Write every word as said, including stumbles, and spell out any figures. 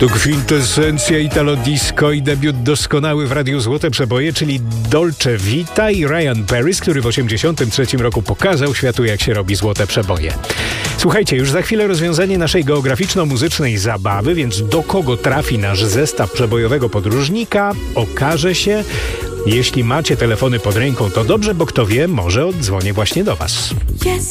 To kwintesencja Italo Disco i debiut doskonały w Radiu Złote Przeboje, czyli Dolce Vita i Ryan Paris, który w osiemdziesiątym trzecim roku pokazał światu, jak się robi złote przeboje. Słuchajcie, już za chwilę rozwiązanie naszej geograficzno-muzycznej zabawy, więc do kogo trafi nasz zestaw przebojowego podróżnika, okaże się. Jeśli macie telefony pod ręką, to dobrze, bo kto wie, może oddzwonię właśnie do was. Yes.